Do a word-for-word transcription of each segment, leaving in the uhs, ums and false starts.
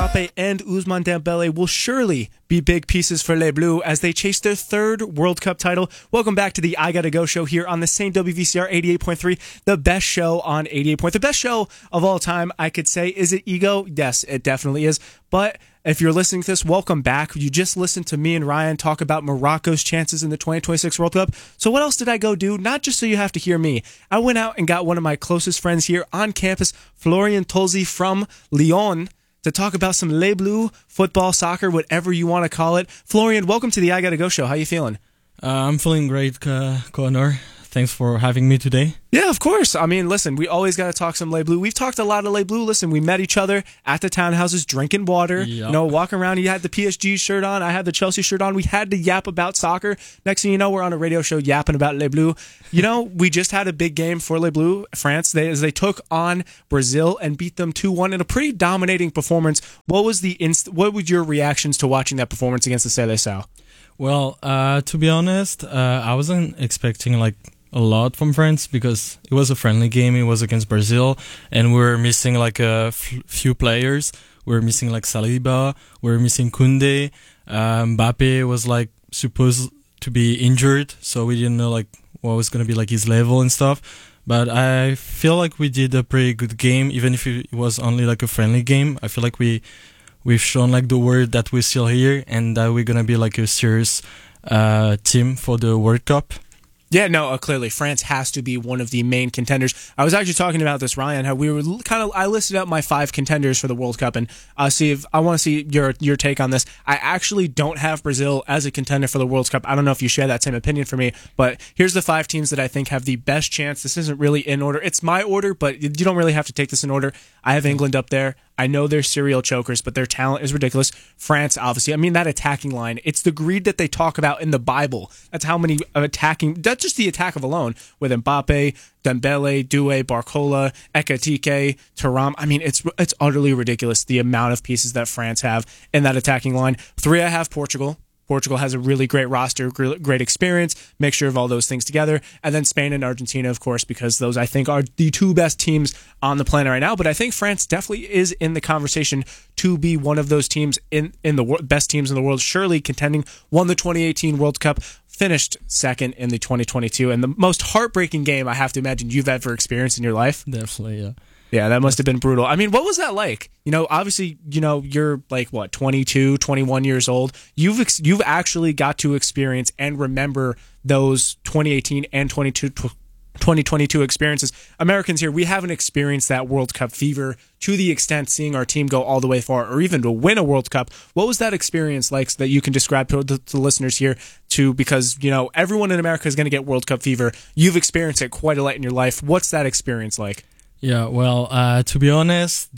Mbappe and Ousmane Dembele will surely be big pieces for Les Bleus as they chase their third World Cup title. Welcome back to the I Gotta Go show here on the same W V C R eighty-eight point three, the best show on eighty-eight point three. The best show of all time, I could say. Is it ego? Yes, it definitely is. But if you're listening to this, welcome back. You just listened to me and Ryan talk about Morocco's chances in the twenty twenty-six World Cup. So what else did I go do? Not just so you have to hear me. I went out and got one of my closest friends here on campus, Florian Tolzi from Lyon, to talk about some Les Bleus, football, soccer, whatever you want to call it. Florian, welcome to the I Gotta Go show. How you feeling? Uh, I'm feeling great, uh, Connor. Thanks for having me today. Yeah, of course. I mean, listen, we always got to talk some Les Bleus. We've talked a lot of Les Bleus. Listen, we met each other at the townhouses drinking water, yep. you know, walking around. You had the P S G shirt on. I had the Chelsea shirt on. We had to yap about soccer. Next thing you know, we're on a radio show yapping about Les Bleus. You know, we just had a big game for Les Bleus, France, they, as they took on Brazil and beat them two one in a pretty dominating performance. What was the inst- What was your reactions to watching that performance against the Seleção? Well, uh, to be honest, uh, I wasn't expecting like a lot from France because it was a friendly game. It was against Brazil, and we were missing like a f- few players. We were missing like Saliba. We were missing Koundé. Uh, Mbappe was like supposed to be injured, so we didn't know like what was gonna be like his level and stuff. But I feel like we did a pretty good game, even if it was only like a friendly game. I feel like we we've shown like the word that we're still here and that we're gonna be like a serious uh, team for the World Cup. Yeah, no, uh, clearly France has to be one of the main contenders. I was actually talking about this, Ryan, how we were kind of, I listed out my five contenders for the World Cup, and uh, see if I want to see your your take on this. I actually don't have Brazil as a contender for the World Cup. I don't know if you share that same opinion for me, but here's the five teams that I think have the best chance. This isn't really in order. It's my order, but you don't really have to take this in order. I have England up there. I know they're serial chokers, but their talent is ridiculous. France, obviously. I mean, that attacking line, it's the greed that they talk about in the Bible. That's how many attacking, that's just the attack of alone, with Mbappe, Dembele, Doué, Barcola, Ekitike, Thuram. I mean, it's it's utterly ridiculous, the amount of pieces that France have in that attacking line. Three, I have Portugal. Portugal has a really great roster, great experience, mixture of all those things together. And then Spain and Argentina, of course, because those, I think, are the two best teams on the planet right now. But I think France definitely is in the conversation to be one of those teams in, in the wor- best teams in the world, surely contending, won the twenty eighteen World Cup, finished second in the twenty twenty-two. And the most heartbreaking game I have to imagine you've ever experienced in your life. Definitely, yeah. Yeah, that must have been brutal. I mean, what was that like? You know, obviously, you know, you're like, what, twenty-two, twenty-one years old. You've ex- you've actually got to experience and remember those twenty eighteen and twenty twenty-two experiences. Americans here, we haven't experienced that World Cup fever to the extent seeing our team go all the way far or even to win a World Cup. What was that experience like that you can describe to the, to the listeners here to, because, you know, everyone in America is going to get World Cup fever. You've experienced it quite a lot in your life. What's that experience like? Yeah, well, uh, to be honest,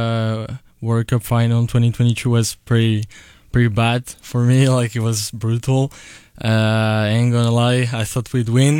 the World Cup final twenty twenty-two was pretty pretty bad for me. Like, it was brutal. Uh, I ain't gonna lie, I thought we'd win.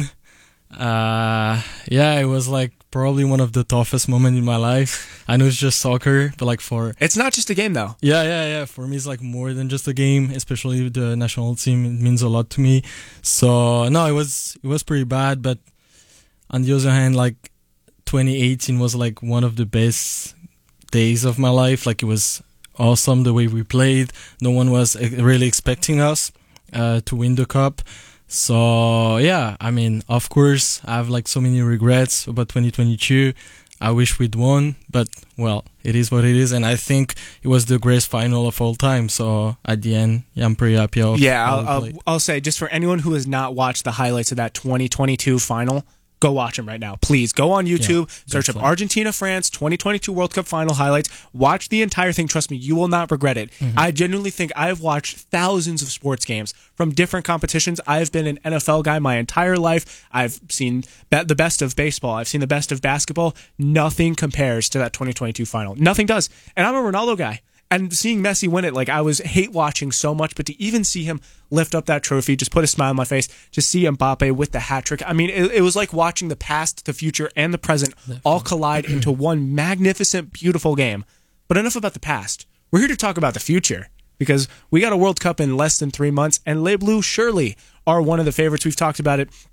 Uh, yeah, it was like probably one of the toughest moments in my life. I know it's just soccer, but like for... It's not just a game, though. Yeah, yeah, yeah. For me, it's like more than just a game, especially the national team. It means a lot to me. So, no, it was it was pretty bad, but on the other hand, like, twenty eighteen was like one of the best days of my life. Like, it was awesome the way we played. No one was really expecting us uh, to win the cup. So yeah, I mean, of course, I have like so many regrets about twenty twenty-two. I wish we'd won, but well, it is what it is, and I think it was the greatest final of all time. So at the end, yeah, I'm pretty happy. Of yeah, I'll, I'll, I'll say, just for anyone who has not watched the highlights of that twenty twenty-two final, go watch them right now. Please go on YouTube, yeah, search up Argentina France twenty twenty-two World Cup final highlights. Watch the entire thing. Trust me, you will not regret it. Mm-hmm. I genuinely think I've watched thousands of sports games from different competitions. I've been an N F L guy my entire life. I've seen be- the best of baseball. I've seen the best of basketball. Nothing compares to that twenty twenty-two final. Nothing does. And I'm a Ronaldo guy. And seeing Messi win it, like, I was hate watching so much, but to even see him lift up that trophy, just put a smile on my face, to see Mbappe with the hat trick. I mean, it, it was like watching the past, the future, and the present all collide into one magnificent, beautiful game. But enough about the past. We're here to talk about the future, because we got a World Cup in less than three months, and Les Bleus surely are one of the favorites. We've talked about it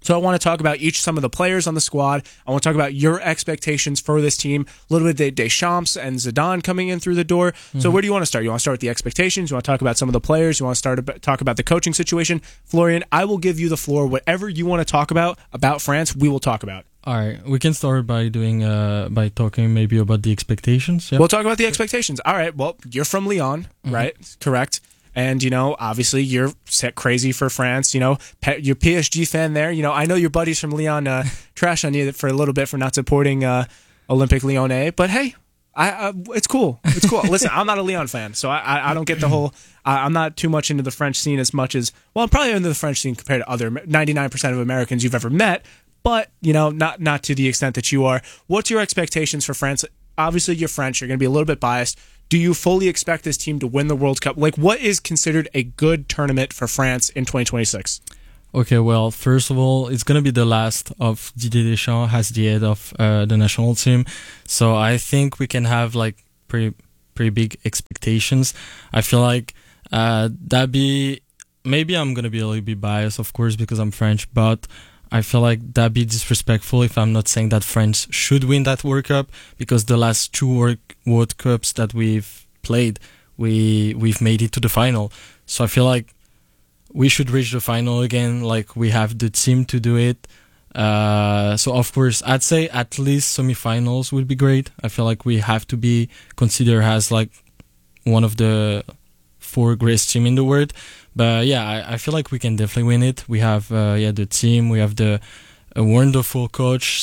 So I want to talk about each some of the players on the squad. I want to talk about your expectations for this team. A little bit of Deschamps and Zidane coming in through the door. Mm-hmm. So where do you want to start? You want to start with the expectations? You want to talk about some of the players? You want to start about, talk about the coaching situation? Florian, I will give you the floor. Whatever you want to talk about about France, we will talk about. All right, we can start by doing uh, by talking maybe about the expectations. Yep. We'll talk about the expectations. All right. Well, you're from Lyon, mm-hmm. right? Correct. And, you know, obviously you're set crazy for France. You know, you're P S G fan there. You know, I know your buddies from Lyon uh, trash on you for a little bit for not supporting uh, Olympique Lyonnais. But, hey, I, I, it's cool. It's cool. Listen, I'm not a Lyon fan, so I, I, I don't get the whole I, I'm not too much into the French scene as much as, well, I'm probably into the French scene compared to other ninety-nine percent of Americans you've ever met. But, you know, not not to the extent that you are. What's your expectations for France? Obviously, you're French. You're going to be a little bit biased. Do you fully expect this team to win the World Cup? Like, what is considered a good tournament for France in twenty twenty-six? Okay, well, first of all, it's going to be the last of Didier Deschamps as the head of uh, the national team. So I think we can have, like, pretty pretty big expectations. I feel like uh, that be... Maybe I'm going to be a little bit biased, of course, because I'm French, but I feel like that'd be disrespectful if I'm not saying that France should win that World Cup, because the last two World, World Cups that we've played, we, we've made it to the final. So I feel like we should reach the final again, like we have the team to do it. Uh, so of course, I'd say at least semi-finals would be great. I feel like we have to be considered as like one of the four greatest team in the world. But yeah, I, I feel like we can definitely win it. We have uh, yeah the team, we have the a wonderful coach.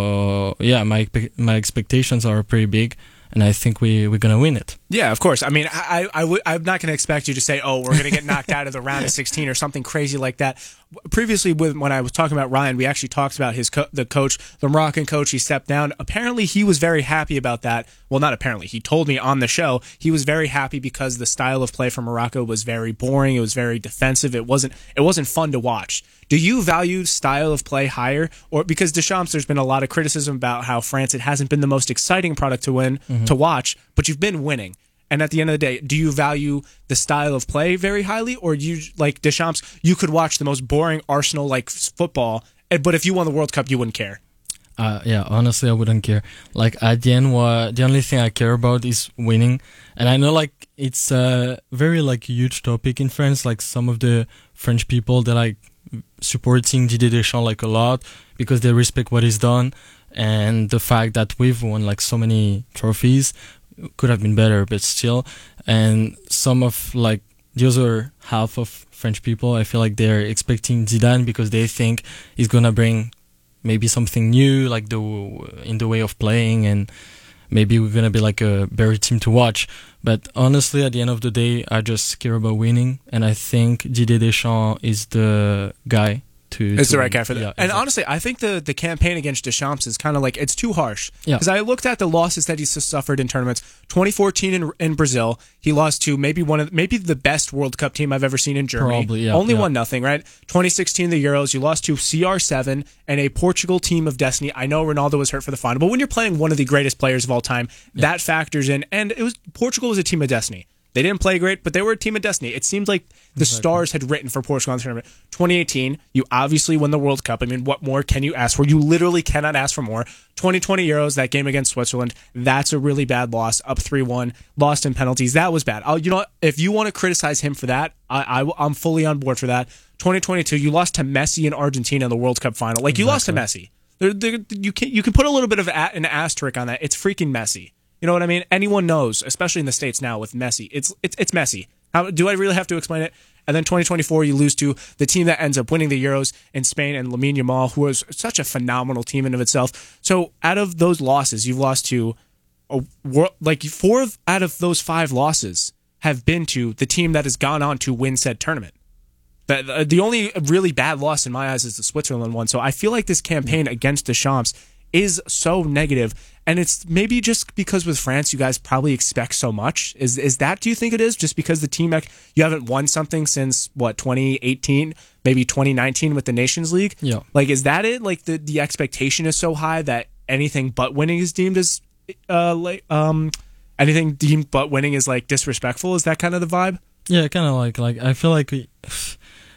So yeah, my my expectations are pretty big, and I think we we're gonna win it. Yeah, of course. I mean, I, I, I w- I'm not going to expect you to say, oh, we're going to get knocked out of the round of sixteen or something crazy like that. Previously, with, when I was talking about Ryan, we actually talked about his co- the coach, the Moroccan coach. He stepped down. Apparently, he was very happy about that. Well, not apparently. He told me on the show he was very happy because the style of play from Morocco was very boring. It was very defensive. It wasn't it wasn't fun to watch. Do you value style of play higher? Or because Deschamps, there's been a lot of criticism about how France, it hasn't been the most exciting product to win, mm-hmm. to watch, but you've been winning. And at the end of the day, do you value the style of play very highly, or do you, like Deschamps, you could watch the most boring Arsenal-like football, but if you won the World Cup, you wouldn't care? Uh, yeah, honestly, I wouldn't care. Like, at the end, what, the only thing I care about is winning. And I know, like, it's a very, like, huge topic in France. Like, some of the French people, they're, like, supporting Didier Deschamps, like, a lot because they respect what he's done. And the fact that we've won, like, so many trophies could have been better, but still. And some of, like, the other half of French people, I feel like they're expecting Zidane because they think he's gonna bring maybe something new, like the in the way of playing, and maybe we're gonna be like a better team to watch. But honestly, at the end of the day, I just care about winning, and I think Didier Deschamps is the guy. To, it's to the right guy for that. Yeah, and exactly. honestly, I think the, the campaign against Deschamps is kind of like, it's too harsh. Yeah. Because I looked at the losses that he's suffered in tournaments. twenty fourteen in, in Brazil, he lost to maybe one of maybe the best World Cup team I've ever seen in Germany. Probably, yeah. Only yeah. one nothing, right? twenty sixteen, the Euros, you lost to C R seven and a Portugal team of destiny. I know Ronaldo was hurt for the final, but when you're playing one of the greatest players of all time, yeah. that factors in. And it was Portugal was a team of destiny. They didn't play great, but they were a team of destiny. It seemed like the exactly. stars had written for Portugal in the tournament. twenty eighteen, you obviously won the World Cup. I mean, what more can you ask for? You literally cannot ask for more. twenty twenty Euros, that game against Switzerland, that's a really bad loss. Up three one, lost in penalties. That was bad. I'll, you know, if you want to criticize him for that, I, I, I'm fully on board for that. twenty twenty-two, you lost to Messi in Argentina in the World Cup final. Like, you exactly. lost to Messi. They're, they're, you can you can put a little bit of a, an asterisk on that. It's freaking Messi. You know what I mean? Anyone knows, especially in the States now with Messi. It's it's it's Messi. How, do I really have to explain it? And then twenty twenty-four, you lose to the team that ends up winning the Euros in Spain and Lamine Yamal, who was such a phenomenal team in of itself. So out of those losses, you've lost to, a, like four out of those five losses have been to the team that has gone on to win said tournament. The, the only really bad loss in my eyes is the Switzerland one. So I feel like this campaign against Deschamps is so negative, and it's maybe just because with France you guys probably expect so much. Is is that, do you think it is just because the team, you haven't won something since what, twenty eighteen, maybe twenty nineteen with the Nations League? Yeah. Like, is that it? Like the, the expectation is so high that anything but winning is deemed as uh like um anything deemed but winning is like disrespectful? Is that kind of the vibe? Yeah, kind of like like I feel like we,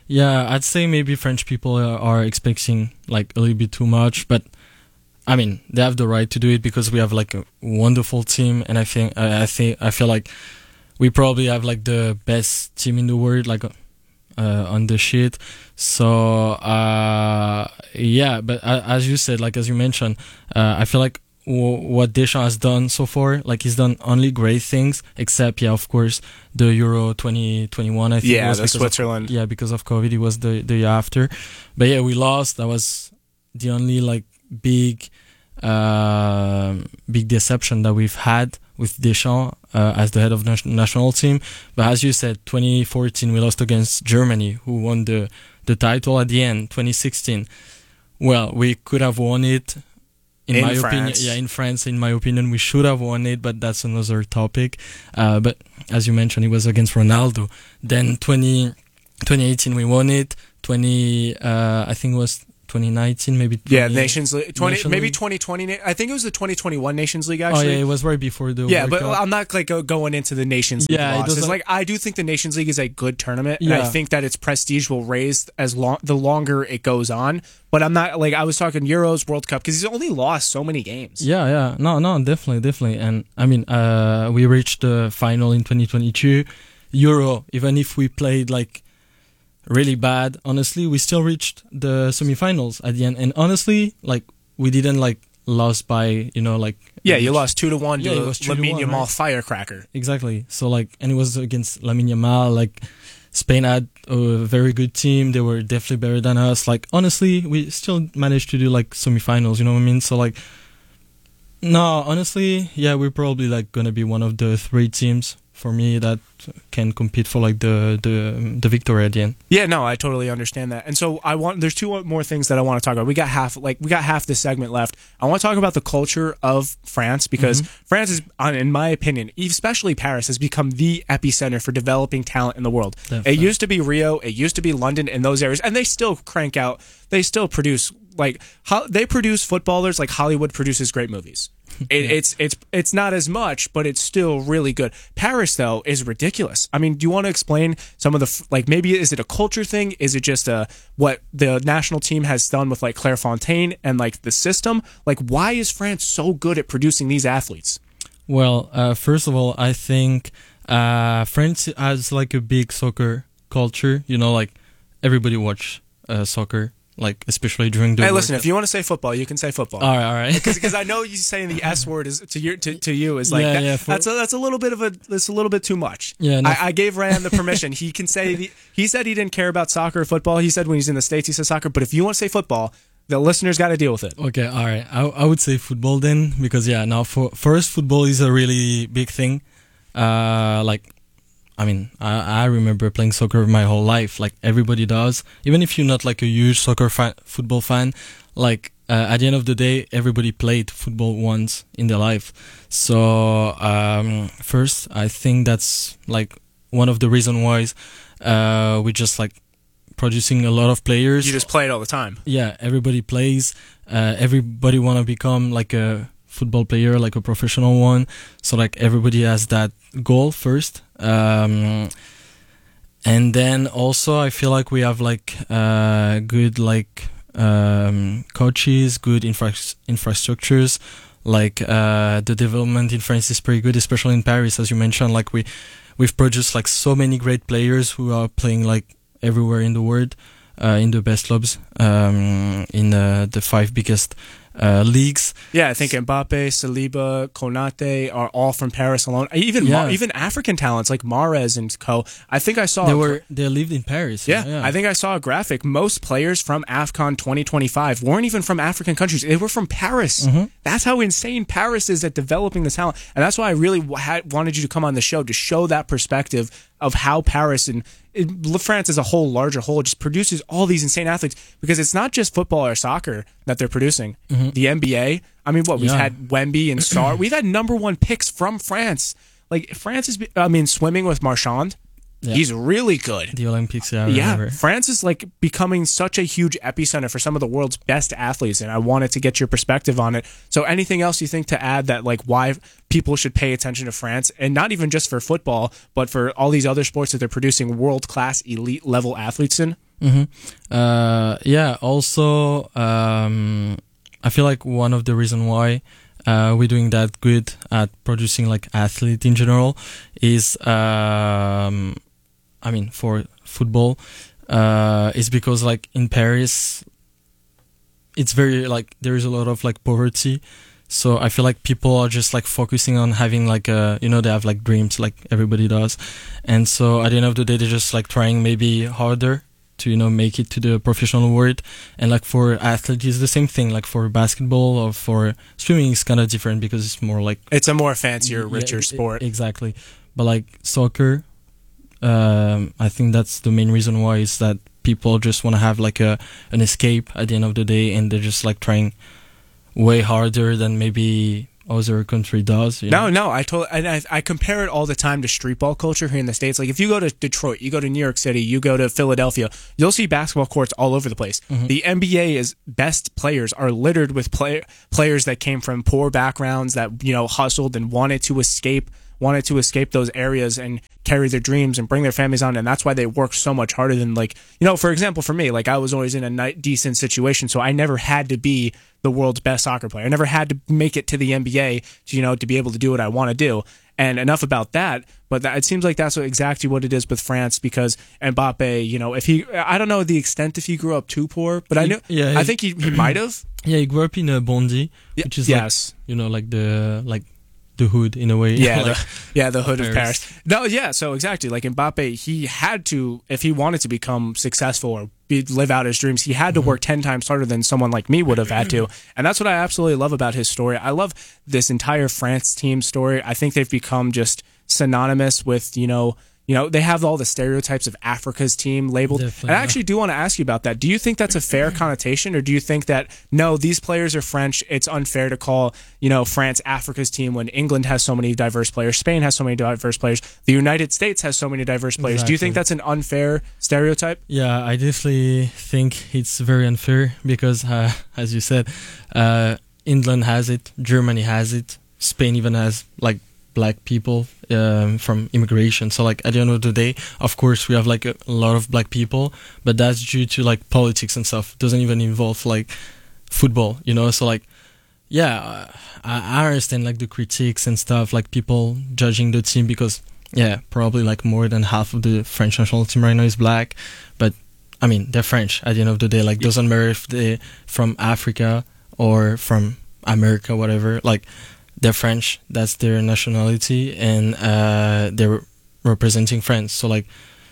Yeah, I'd say maybe French people are, are expecting like a little bit too much, but I mean they have the right to do it because we have like a wonderful team, and I think I, I think I feel like we probably have like the best team in the world, like uh, on the shit. So uh, yeah, but uh, as you said, like as you mentioned, uh, I feel like w- what Deschamps has done so far, like he's done only great things, except yeah, of course, the Euro twenty twenty-one. I think Yeah, it was the because Switzerland. Of, yeah, because of COVID, it was the the year after. But yeah, we lost. That was the only like big, uh, big deception that we've had with Deschamps uh, as the head of the national team. But as you said, twenty fourteen we lost against Germany, who won the the title at the end. twenty sixteen, well, we could have won it. In, in my France. opinion, yeah, in France, in my opinion, we should have won it, but that's another topic. Uh, but as you mentioned, it was against Ronaldo. Then twenty, twenty eighteen we won it. twenty, uh, I think it was twenty nineteen, maybe. twenty, yeah, Nations League, twenty, Nation maybe League? twenty twenty. I think it was the twenty twenty-one Nations League. Oh Actually, yeah, it was right before the. yeah, World but Cup. I'm not like go- going into the Nations League Yeah, it losses. doesn't- Like I do think the Nations League is a good tournament, and I Yeah. think that its prestige will raise as long the longer it goes on. But I'm not like I was talking Euros, World Cup, because he's only lost so many games. Yeah, yeah, no, no, definitely, definitely, and I mean, uh, we reached the final in twenty twenty-two Euro. Even if we played like really bad, honestly, we still reached the semifinals at the end. And honestly, like we didn't like lost by you know like Yeah, you lost two to one Yeah, to it was two to Lamine one, Yamal right? firecracker. exactly. So like, and it was against Lamine Yamal. Like Spain had a very good team. They were definitely better than us. Like honestly, we still managed to do like semifinals. You know what I mean? So like, no, honestly, yeah, we're probably like gonna be one of the three teams for me that can compete for like the the the victory at the end. Yeah, no, I totally understand that. And so I want there's two more things that I want to talk about. We got half like we got half this segment left. I want to talk about the culture of France because France is, in my opinion, especially Paris, has become the epicenter for developing talent in the world. Definitely. It used to be Rio, it used to be London in those areas, and they still crank out. They still produce like ho- they produce footballers like Hollywood produces great movies. It, Yeah. It's it's it's not as much, but it's still really good. Paris though is ridiculous. I mean, do you want to explain some of the f- like maybe is it a culture thing? Is it just a what the national team has done with like Clairefontaine and like the system? Like why is France so good at producing these athletes? Well, uh, first of all, I think uh, France has like a big soccer culture. You know, like everybody watch uh, soccer, like especially during the. Hey, World listen, Cup. if you want to say football, you can say football. All right, all right. Because I know you saying the S word is to you to, to you is like Yeah, that, yeah, for- that's a, that's a little bit of a that's a little bit too much. Yeah, no, I, I gave Ryan the permission. He can say the, he said he didn't care about soccer or football. He said when he's in the States he said soccer. But if you want to say football, the listeners got to deal with it. Okay, all right. I I would say football then because yeah, now for first football is a really big thing. Uh, like, I mean, I I remember playing soccer my whole life. Like everybody does, even if you're not like a huge soccer fan, football fan. Like uh, at the end of the day, everybody played football once in their life. So um, first, I think that's like one of the reason why uh, we just like producing a lot of players. You just play it all the time. Yeah, everybody plays. Uh, everybody want to become like a football player, like a professional one. So like everybody has that goal first. Um, and then also I feel like we have like uh, good like um, coaches, good infra- infrastructures. Like uh, the development in France is pretty good, especially in Paris, as you mentioned. Like we we've produced like so many great players who are playing like everywhere in the world, uh, in the best clubs, um, in uh, the five biggest uh, leagues. Yeah, I think Mbappe, Saliba, Konate are all from Paris alone. Even Yeah. Ma- even African talents like Mahrez and co. I think I saw They a- were they lived in Paris. Yeah, I think I saw a graphic. Most players from AFCON twenty twenty-five weren't even from African countries. They were from Paris. That's how insane Paris is at developing the talent. And that's why I really w- had, wanted you to come on the show to show that perspective of how Paris and it, France as a whole, larger whole, just produces all these insane athletes. Because it's not just football or soccer that they're producing. The N B A, I mean, what, we've Yeah. had Wemby and Sarr. We've had number one picks from France. Like, France is, I mean, swimming with Marchand. Yeah. He's really good. the Olympics. Yeah, I Yeah, remember. France is like becoming such a huge epicenter for some of the world's best athletes, and I wanted to get your perspective on it. So, anything else you think to add that like why people should pay attention to France, and not even just for football, but for all these other sports that they're producing world class, elite level athletes in? Mm-hmm. Uh, yeah. Also, um, I feel like one of the reason why uh, we're doing that good at producing like athlete in general is, um, I mean, for football, uh, is because like in Paris, it's very like there is a lot of like poverty. So I feel like people are just like focusing on having like a, you know, they have like dreams like everybody does. And so at the end of the day, they're just like trying maybe harder to, you know, make it to the professional world. And like for athletes, it's the same thing. Like for basketball or for swimming, it's kind of different because it's more like... It's a more fancier, richer yeah, sport. Exactly. But like soccer, um, I think that's the main reason why is that people just want to have like a an escape at the end of the day. And they're just like trying way harder than maybe other country does. You no, know? no, I told, and I, I compare it all the time to street ball culture here in the States. Like if you go to Detroit, you go to New York City, you go to Philadelphia, you'll see basketball courts all over the place. Mm-hmm. The N B A is best players are littered with play, players that came from poor backgrounds that, you know, hustled and wanted to escape, wanted to escape those areas and carry their dreams and bring their families on. And that's why they work so much harder than like, you know, for example, for me, like I was always in a nice, decent situation. So I never had to be the world's best soccer player. I never had to make it to the N B A to, you know, to be able to do what I want to do. And enough about that, but that, it seems like that's what, exactly what it is with France because Mbappe, you know, if he, I don't know the extent if he grew up too poor, but I know, yeah, I think he, he might have. Yeah, he grew up in uh, Bondy, which is yes. like, you know, like the, like, the hood in a way. Yeah, like, the, yeah, the hood Paris. of Paris. No, yeah, so exactly. Like Mbappe, he had to, if he wanted to become successful or be, live out his dreams, he had to mm-hmm. work ten times harder than someone like me would have had to. And that's what I absolutely love about his story. I love this entire France team story. I think they've become just synonymous with, you know, you know, they have all the stereotypes of Africa's team labeled. Definitely. And I actually do want to ask you about that. Do you think that's a fair connotation, or do you think that, no, these players are French, it's unfair to call, you know, France Africa's team when England has so many diverse players, Spain has so many diverse players, the United States has so many diverse players. Exactly. Do you think that's an unfair stereotype? Yeah, I definitely think it's very unfair because, uh, as you said, uh, England has it, Germany has it, Spain even has, like, black people um, from immigration. So like at the end of the day, of course we have like a lot of black people, but that's due to like politics and stuff. It doesn't even involve like football, you know. So like yeah, I, I understand like the critiques and stuff, like people judging the team because yeah, probably like more than half of the French national team right now is black, but I mean they're French at the end of the day. Like doesn't matter if they're from Africa or from America, whatever. Like they're French, that's their nationality, and uh, they're representing France. So, like,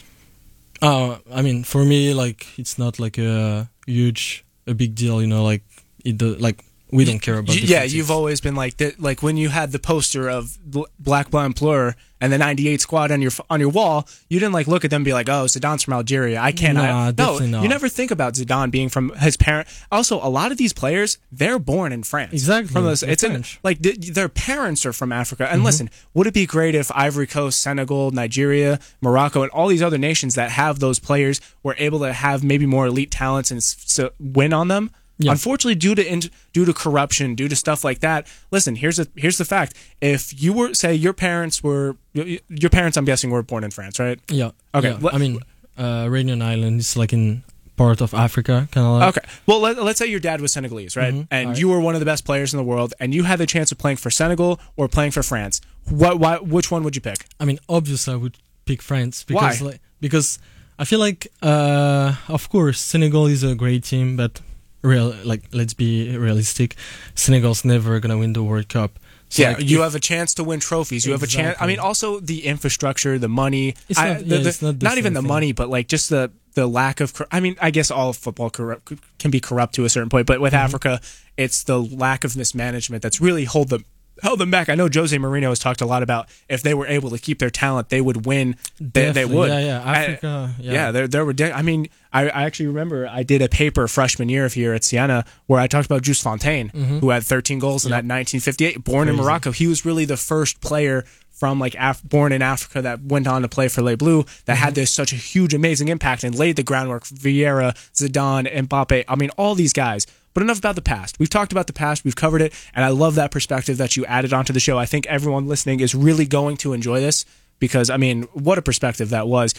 uh, I mean, for me, like, it's not like a huge, a big deal, you know, like, it do, like, we don't care about. Yeah, you've always been like that. Like when you had the poster of Black Blanc Bleu and the ninety-eight squad on your on your wall, you didn't like look at them and be like, "Oh, Zidane's from Algeria. I can't." Nah, I, no, no, you never think about Zidane being from his parent. Also, a lot of these players, they're born in France. Exactly, from those, it's in, French. like th- their parents are from Africa. And Mm-hmm. listen, would it be great if Ivory Coast, Senegal, Nigeria, Morocco, and all these other nations that have those players were able to have maybe more elite talents and s- so win on them? Yeah. Unfortunately, due to in, due to corruption, due to stuff like that. Listen, here's a here's the fact: if you were, say, your parents were your parents, I'm guessing, were born in France, right? Yeah. Okay. Yeah. I mean, uh, Réunion Island is like in part of Africa, kind of like. Okay. Well, let, let's say your dad was Senegalese, right? Mm-hmm. And right. you were one of the best players in the world, and you had the chance of playing for Senegal or playing for France. What? Why? Which one would you pick? I mean, obviously, I would pick France because, Why? like, because I feel like, uh, of course, Senegal is a great team, but. Real, like, let's be realistic. Senegal's never gonna win the World Cup. So yeah, like, you if, have a chance to win trophies. You exactly. have a chance. I mean, also the infrastructure, the money. It's I, not, the, yeah, the, it's not, the not even the thing. money, but like just the the lack of. I mean, I guess all of football corrupt, can be corrupt to a certain point, but with mm-hmm. Africa, it's the lack of mismanagement that's really hold them. held them back. I know Jose Mourinho has talked a lot about if they were able to keep their talent, they would win. They, they would. Yeah, yeah. Africa. I, yeah, yeah there, there were. I mean, I, I actually remember I did a paper freshman year here at Siena where I talked about Just Fontaine, mm-hmm. who had thirteen goals in yep. that nineteen fifty-eight, born Crazy. in Morocco. He was really the first player from like Af- born in Africa that went on to play for Les Bleus that mm-hmm. had this such a huge, amazing impact and laid the groundwork. Vieira, Zidane, Mbappe. I mean, all these guys. But enough about the past. We've talked about the past. We've covered it. And I love that perspective that you added onto the show. I think everyone listening is really going to enjoy this because, I mean, what a perspective that was.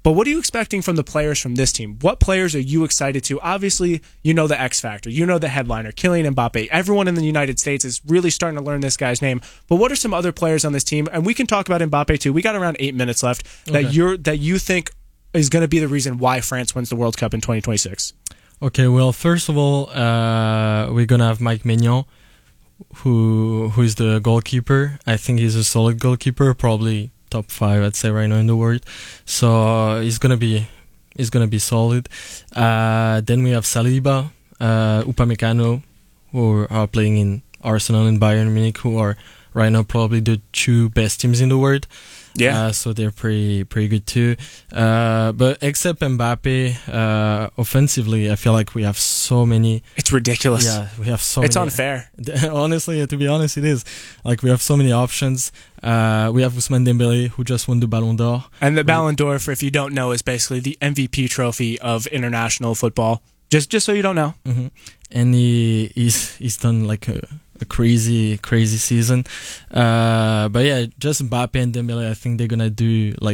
But what are you expecting from the players from this team? What players are you excited to? Obviously, you know the X factor. You know the headliner, Kylian Mbappe. Everyone in the United States is really starting to learn this guy's name. But what are some other players on this team? And we can talk about Mbappe too. We got around eight minutes left that Okay. you're that you think is going to be the reason why France wins the World Cup in twenty twenty-six. Okay, well, first of all, uh, we're gonna have Mike Maignan, who who is the goalkeeper. I think he's a solid goalkeeper, probably top five, I'd say, right now in the world. So uh, he's gonna be he's gonna be solid. Uh, then we have Saliba, uh, Upamecano, who are playing in Arsenal and Bayern Munich, who are right now probably the two best teams in the world. Yeah. Uh, so they're pretty pretty good too. Uh, but except Mbappe, uh, offensively, I feel like we have so many. It's ridiculous. Yeah, we have so It's many. unfair. Honestly, to be honest, it is. Like, we have so many options. Uh, we have Ousmane Dembele, who just won the Ballon d'Or. And the Ballon d'Or, for if you don't know, is basically the M V P trophy of international football. Just just so you don't know. Mm-hmm. And he he's he's done like a, a crazy crazy season. Uh, but yeah, just Mbappe and Dembele, I think they're gonna do like